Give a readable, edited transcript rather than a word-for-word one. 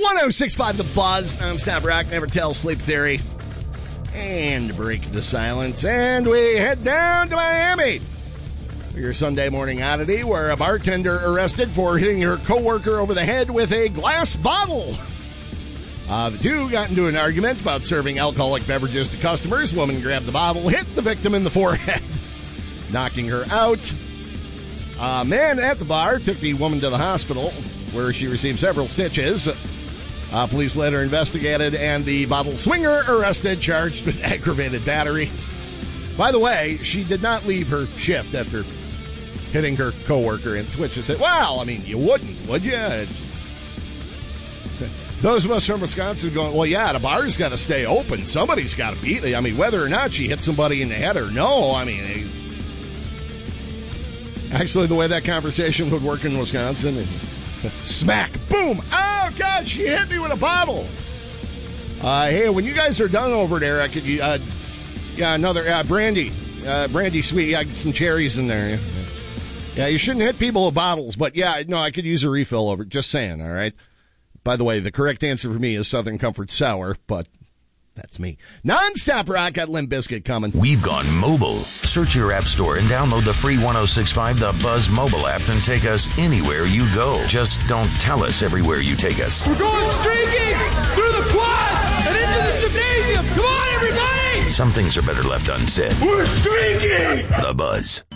1065 The Buzz, non-stop rock, never tell, sleep theory. And break the silence. And we head down to Miami. Your Sunday morning oddity, where a bartender arrested for hitting her coworker over the head with a glass bottle. The two got into an argument about serving alcoholic beverages to customers. Woman grabbed the bottle, hit the victim in the forehead, knocking her out. A man at the bar took the woman to the hospital, where she received several stitches. Police later investigated, and the bottle swinger arrested, charged with aggravated battery. By the way, she did not leave her shift after hitting her coworker, and Twitch said, well, I mean, you wouldn't, would you? Those of us from Wisconsin going, well, yeah, the bar's got to stay open. Somebody's got to be there. I mean, whether or not she hit somebody in the head or no, I mean, actually, the way that conversation would work in Wisconsin, smack, boom, oh, God, she hit me with a bottle. Hey, when you guys are done over there, I could, another brandy sweet, some cherries in there. Yeah, you shouldn't hit people with bottles, but yeah, no, I could use a refill over, just saying, all right? By the way, the correct answer for me is Southern Comfort Sour, but that's me. Non-stop rock, got Limp Bizkit coming. We've gone mobile. Search your app store and download the free 1065 The Buzz mobile app and take us anywhere you go. Just don't tell us everywhere you take us. We're going streaking through the quad and into the gymnasium. Come on, everybody! Some things are better left unsaid. We're streaking! The Buzz.